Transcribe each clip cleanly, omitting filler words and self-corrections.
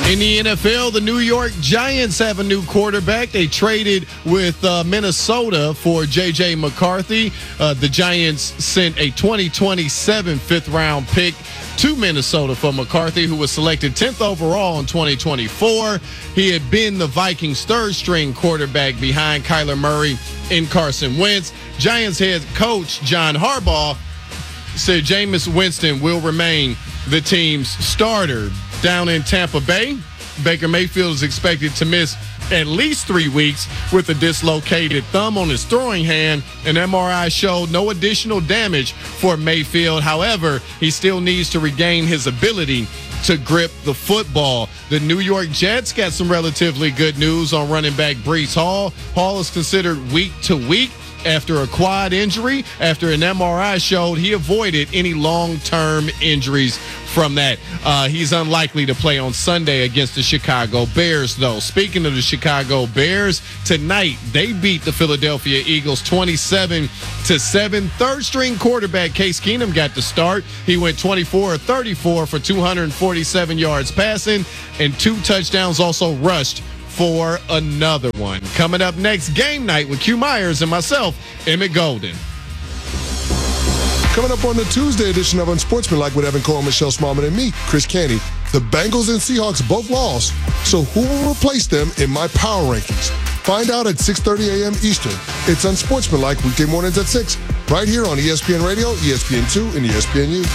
In the NFL, the New York Giants have a new quarterback. They traded with Minnesota for J.J. McCarthy. The Giants sent a 2027 fifth-round pick to Minnesota for McCarthy, who was selected 10th overall in 2024. He had been the Vikings' third-string quarterback behind Kyler Murray and Carson Wentz. Giants head coach John Harbaugh said Jameis Winston will remain the team's starter. Down in Tampa Bay, Baker Mayfield is expected to miss at least 3 weeks with a dislocated thumb on his throwing hand. An MRI showed no additional damage for Mayfield. However, he still needs to regain his ability to grip the football. The New York Jets got some relatively good news on running back Breece Hall. Hall is considered week to week after a quad injury. After an MRI showed he avoided any long-term injuries from that. He's unlikely to play on Sunday against the Chicago Bears, though. Speaking of the Chicago Bears, tonight they beat the Philadelphia Eagles 27-7. Third-string quarterback Case Keenum got the start. He went 24 of 34 for 247 yards passing and 2 touchdowns, also rushed for another one. Coming up next, Game Night with Q Myers and myself, Emmett Golden. Coming up on the Tuesday edition of Unsportsmanlike with Evan Cole, Michelle Smallman, and me, Chris Canty. The Bengals and Seahawks both lost, so who will replace them in my power rankings? Find out at 6:30 a.m. Eastern. It's Unsportsmanlike weekday mornings at 6, right here on ESPN Radio, ESPN2, and ESPNU.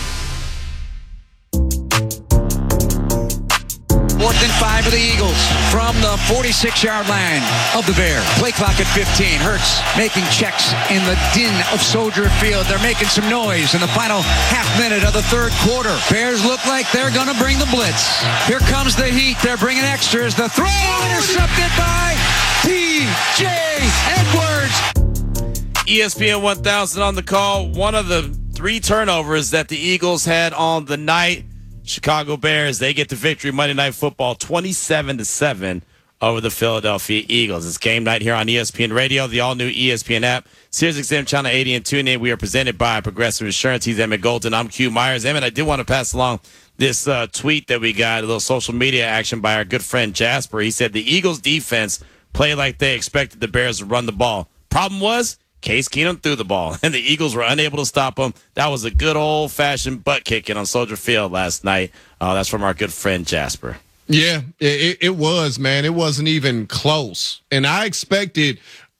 4th and 5 of the Eagles from the 46-yard line of the Bears. Play clock at 15. Hurts making checks in the din of Soldier Field. They're making some noise in the final half minute of the third quarter. Bears look like they're going to bring the blitz. Here comes the heat. They're bringing extras. The throw intercepted by P.J. Edwards. ESPN 1000 on the call. One of the 3 turnovers that the Eagles had on the night. Chicago Bears, they get the victory Monday Night Football 27-7 over the Philadelphia Eagles. It's Game Night here on ESPN Radio, the all-new ESPN app, SiriusXM Channel 80 and TuneIn. We are presented by Progressive Insurance. He's Emmett Golden. I'm Q Myers. Emmett, I did want to pass along this tweet that we got, a little social media action by our good friend Jasper. He said the Eagles defense played like they expected the Bears to run the ball. Problem was, Case Keenum threw the ball, and the Eagles were unable to stop him. That was a good old-fashioned butt-kicking on Soldier Field last night. That's from our good friend Jasper. Yeah, it was, man. It wasn't even close. And I expected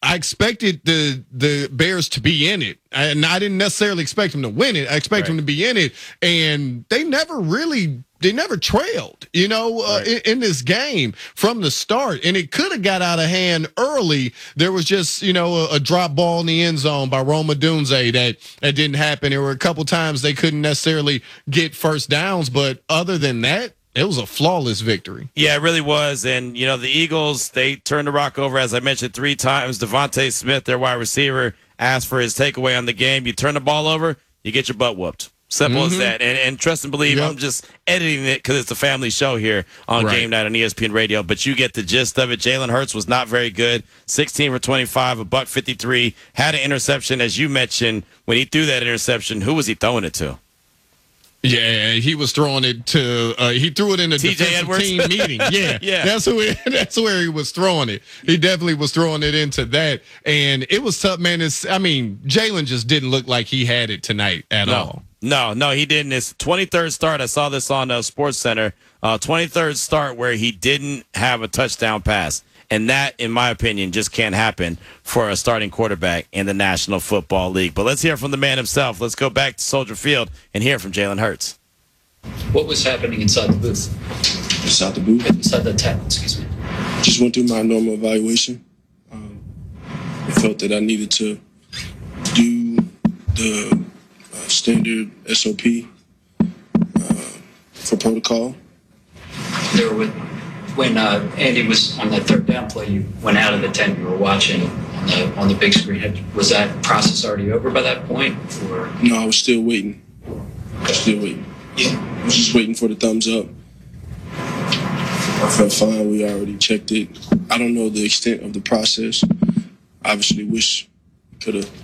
the Bears to be in it. And I didn't necessarily expect them to win it. I expect them to be in it. And they never trailed, in this game from the start. And it could have got out of hand early. There was just, a drop ball in the end zone by Rome Odunze that didn't happen. There were a couple times they couldn't necessarily get first downs. But other than that, it was a flawless victory. Yeah, it really was. And, the Eagles, they turned the rock over, as I mentioned, 3 times. Devontae Smith, their wide receiver, asked for his takeaway on the game. You turn the ball over, you get your butt whooped. Simple as that. And trust and believe, I'm just editing it because it's a family show here on Game Night on ESPN Radio. But you get the gist of it. Jalen Hurts was not very good. 16 for 25, $153. Had an interception, as you mentioned. When he threw that interception, who was he throwing it to? Yeah, he was throwing it to. He threw it in a defensive team meeting. Yeah, yeah. That's where he was throwing it. He definitely was throwing it into that, and it was tough, man. Jalen just didn't look like he had it tonight at all. No, he didn't. His 23rd start. I saw this on Sports Center. 23rd start where he didn't have a touchdown pass. And that, in my opinion, just can't happen for a starting quarterback in the National Football League. But let's hear from the man himself. Let's go back to Soldier Field and hear from Jalen Hurts. What was happening inside the booth? Inside the booth? Inside the tent, excuse me. Just went through my normal evaluation. I felt that I needed to do the standard SOP for protocol. When Andy was on that third down play, you went out of the tent, you were watching on the big screen. Was that process already over by that point? Or? No, I was still waiting. Yeah. I was just waiting for the thumbs up. I felt fine. We already checked it. I don't know the extent of the process. Obviously, wish could have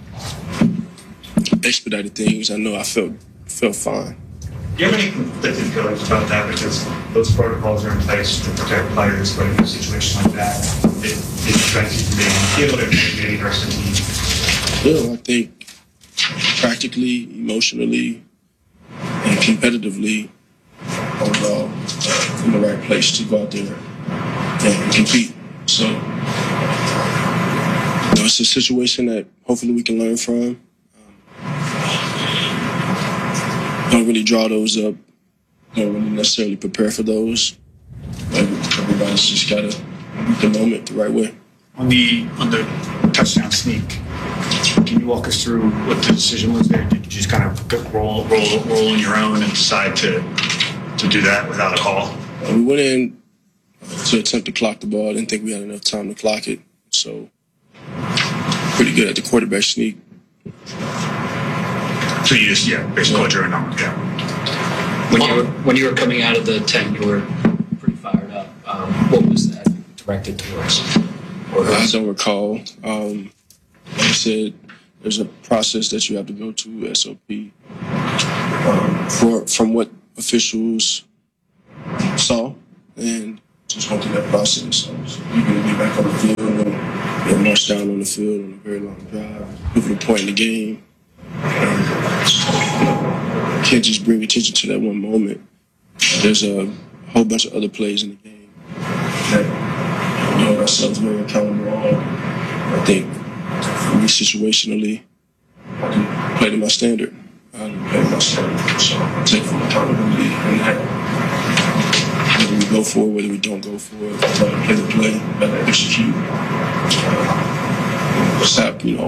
expedited things. I know I felt fine. Do you have any conflicting feelings about that? Because those protocols are in place to protect players, but in a situation like that, it prevents you from being on the field and maybe the rest of the team. Yeah, I think practically, emotionally, and competitively, overall, in the right place to go out there and compete. So, it's a situation that hopefully we can learn from. Don't really draw those up. Don't really necessarily prepare for those. Everybody's just got to meet the moment the right way. On the touchdown sneak, can you walk us through what the decision was there? Did you just kind of roll on your own and decide to do that without a call? We went in to attempt to clock the ball. Didn't think we had enough time to clock it. So, pretty good at the quarterback sneak. So you just, basically called your own number, yeah. When you were coming out of the tent, you were pretty fired up. What was that directed towards? I don't recall. Like I said, there's a process that you have to go to, SOP. From what officials saw, and just went through that process. So you're going to be back on the field and get marched down on the field on a very long drive. Pivotal point in the game. You can't just bring attention to that one moment. There's a whole bunch of other plays in the game that we hold ourselves very accountable on. I think for me, situationally, I can play to my standard. I can play to my standard. So I take full accountability in that. Whether we go for it, whether we don't go for it, play the play, better execute. What's happening,